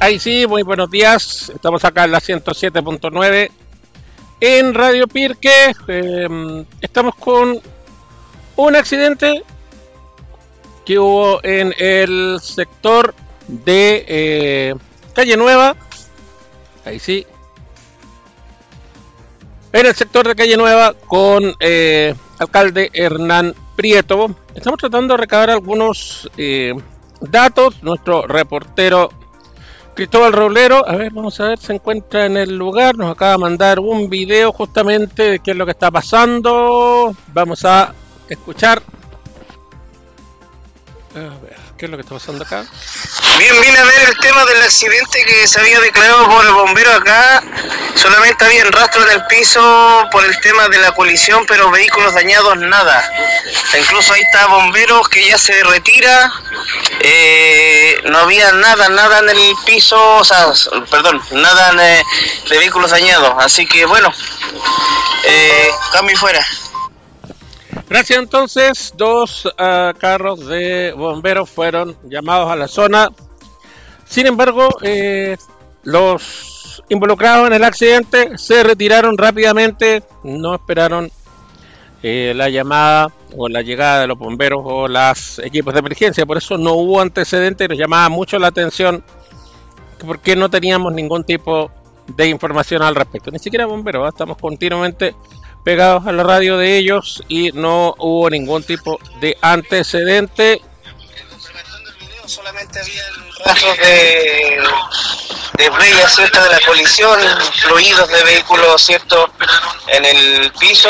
Ahí sí, muy buenos días. Estamos acá en la 107.9 en Radio Pirque. Estamos con un accidente que hubo en el sector de Calle Nueva. Ahí sí. En el sector de Calle Nueva con alcalde Hernán Prieto. Estamos tratando de recabar algunos datos. Nuestro reportero Cristóbal Roblero, a ver, vamos a ver, se encuentra en el lugar, nos acaba de mandar un video justamente de qué es lo que está pasando. Vamos a escuchar. A ver, ¿qué es lo que está pasando acá? Bien, vine a ver el tema del accidente que se había declarado por el bombero acá. Solamente había rastro en el piso por el tema de la colisión, pero vehículos dañados nada. Incluso ahí está bomberos que ya se retira. No había nada en el piso, o sea, perdón, nada de vehículos dañados. Así que bueno, cambio y fuera. Gracias. Entonces, dos carros de bomberos fueron llamados a la zona. Sin embargo, los involucrados en el accidente se retiraron rápidamente, no esperaron la llamada o la llegada de los bomberos o los equipos de emergencia. Por eso no hubo antecedentes. Nos llamaba mucho la atención porque no teníamos ningún tipo de información al respecto, ni siquiera bomberos. Estamos continuamente pegados a la radio de ellos y no hubo ningún tipo de antecedente. Solamente había rastros de huellas, ¿cierto?, de la colisión, fluidos de vehículos, ¿cierto?, en el piso,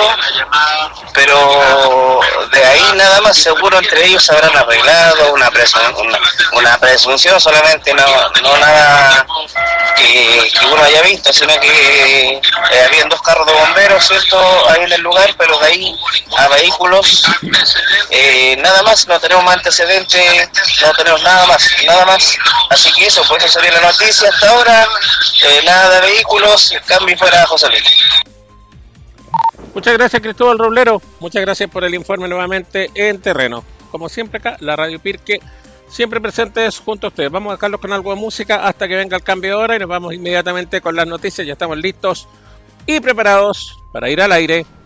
pero de ahí nada más. Seguro entre ellos se habrán arreglado una presunción, solamente no nada que uno haya visto, sino que habían dos carros de bomberos, ¿cierto?, ahí en el lugar, pero de ahí a vehículos, nada más. No tenemos más antecedentes, no tenemos nada más, así que eso, por eso salió la noticia hasta ahora. Nada de vehículos, cambio y fuera, José Luis. Muchas gracias, Cristóbal Roblero, muchas gracias por el informe nuevamente en terreno. Como siempre acá, la Radio Pirque, siempre presentes junto a ustedes. Vamos a dejarlos con algo de música hasta que venga el cambio de hora y nos vamos inmediatamente con las noticias. Ya estamos listos y preparados para ir al aire